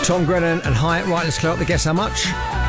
Tom Grennan and Hyatt. Right, let's clear up the Guess How Much.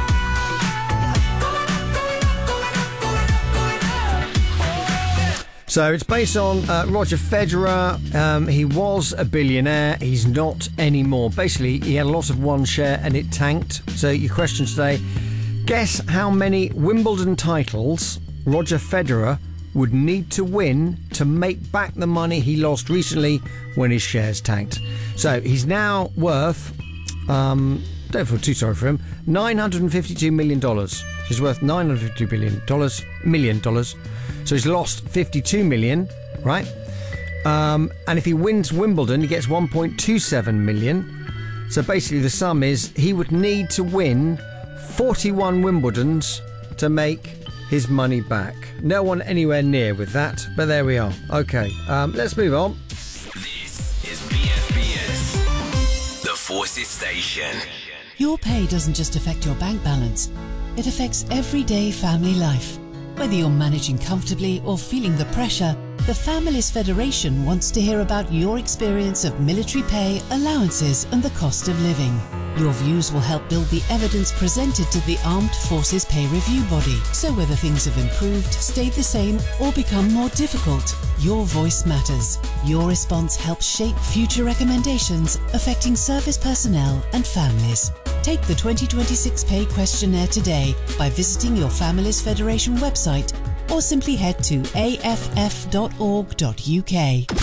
So it's based on Roger Federer. He was a billionaire. He's not anymore. Basically, he had a loss of one share and it tanked. So your question today, guess how many Wimbledon titles Roger Federer would need to win to make back the money he lost recently when his shares tanked. So he's now worth, don't feel too sorry for him, $952 million. He's worth $952 million. So he's lost 52 million, right? And if he wins Wimbledon, he gets 1.27 million. So basically the sum is he would need to win 41 Wimbledons to make his money back. No one anywhere near with that, but there we are. Okay, let's move on. This is BFBS, the Forces Station. Your pay doesn't just affect your bank balance, it affects everyday family life. Whether you're managing comfortably or feeling the pressure, the Families Federation wants to hear about your experience of military pay, allowances and the cost of living. Your views will help build the evidence presented to the Armed Forces Pay Review Body. So whether things have improved, stayed the same or become more difficult, your voice matters. Your response helps shape future recommendations affecting service personnel and families. Take the 2026 Pay Questionnaire today by visiting your Families Federation website or simply head to aff.org.uk.